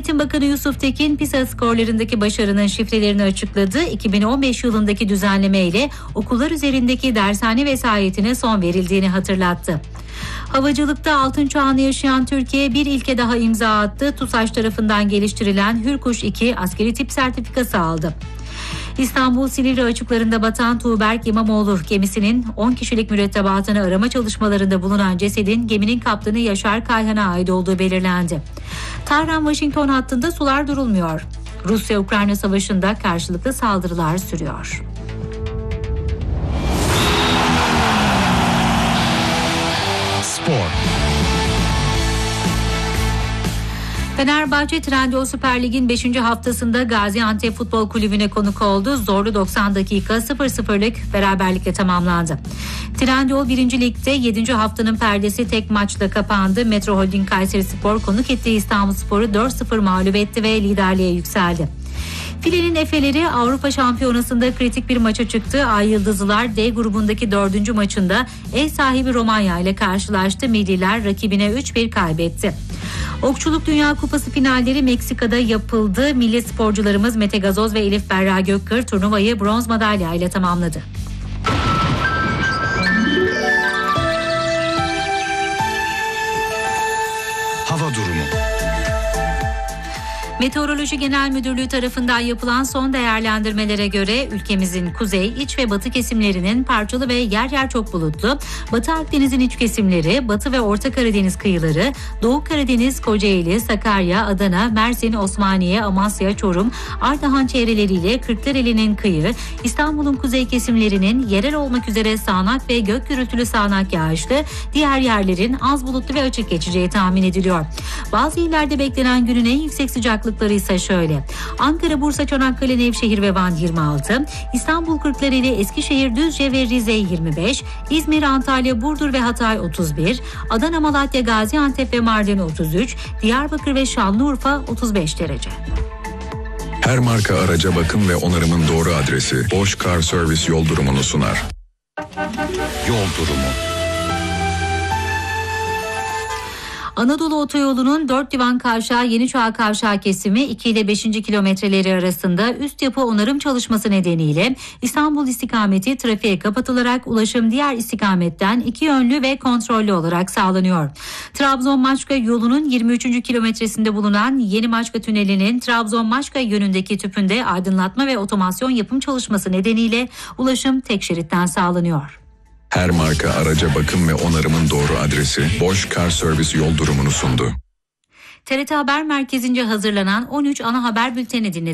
Eğitim Bakanı Yusuf Tekin, PISA skorlarındaki başarının şifrelerini açıkladı. 2015 yılındaki düzenleme ile okullar üzerindeki dershane vesayetine son verildiğini hatırlattı. Havacılıkta altın çağını yaşayan Türkiye bir ilke daha imza attı. TUSAŞ tarafından geliştirilen Hürkuş 2 askeri tip sertifikası aldı. İstanbul Silivri açıklarında batan Tuğberk İmamoğlu gemisinin 10 kişilik mürettebatını arama çalışmalarında bulunan cesedin geminin kaptanı Yaşar Kayhan'a ait olduğu belirlendi. Tahran-Washington hattında sular durulmuyor. Rusya-Ukrayna savaşında karşılıklı saldırılar sürüyor. Spor. Fenerbahçe Trendyol Süper Lig'in 5. haftasında Gaziantep Futbol Kulübü'ne konuk oldu. Zorlu 90 dakika 0-0'lık beraberlikle tamamlandı. Trendyol 1. Lig'de 7. haftanın perdesi tek maçla kapandı. Metro Holding Kayserispor konuk ettiği İstanbulspor'u 4-0 mağlup etti ve liderliğe yükseldi. Filenin Efe'leri Avrupa Şampiyonası'nda kritik bir maça çıktı. Ay Yıldızlılar D grubundaki 4. maçında ev sahibi Romanya ile karşılaştı. Milliler rakibine 3-1 kaybetti. Okçuluk Dünya Kupası finalleri Meksika'da yapıldı. Milli sporcularımız Mete Gazoz ve Elif Berra Gökkır turnuvayı bronz madalya ile tamamladı. Hava durumu. Meteoroloji Genel Müdürlüğü tarafından yapılan son değerlendirmelere göre ülkemizin kuzey, iç ve batı kesimlerinin parçalı ve yer yer çok bulutlu, Batı Akdeniz'in iç kesimleri, Batı ve Orta Karadeniz kıyıları, Doğu Karadeniz, Kocaeli, Sakarya, Adana, Mersin, Osmaniye, Amasya, Çorum, Ardahan çevreleriyle Kırklareli'nin kıyı, İstanbul'un kuzey kesimlerinin yerel olmak üzere sağanak ve gök gürültülü sağanak yağışlı, diğer yerlerin az bulutlu ve açık geçeceği tahmin ediliyor. Bazı illerde beklenen günün en yüksek sıcaklıkları ise şöyle: Ankara, Bursa, Çanakkale, Nevşehir ve Van 26, İstanbul, Kırklareli, Eskişehir, Düzce ve Rize 25, İzmir, Antalya, Burdur ve Hatay 31, Adana, Malatya, Gaziantep ve Mardin 33, Diyarbakır ve Şanlıurfa 35 derece. Her marka araca bakım ve onarımın doğru adresi Bosch Car Service yol durumunu sunar. Yol durumu. Anadolu Otoyolu'nun 4 Divan Kavşağı Yeniçağ Kavşağı kesimi 2 ile 5. kilometreleri arasında üst yapı onarım çalışması nedeniyle İstanbul istikameti trafiğe kapatılarak ulaşım diğer istikametten 2 yönlü ve kontrollü olarak sağlanıyor. Trabzon-Maçka yolunun 23. kilometresinde bulunan Yeni Maçka Tüneli'nin Trabzon-Maçka yönündeki tüpünde aydınlatma ve otomasyon yapım çalışması nedeniyle ulaşım tek şeritten sağlanıyor. Her marka araca bakım ve onarımın doğru adresi Bosch Car Service yol durumunu sundu. TRT Haber Merkezi'nce hazırlanan 13 ana haber bülteni dinlediniz.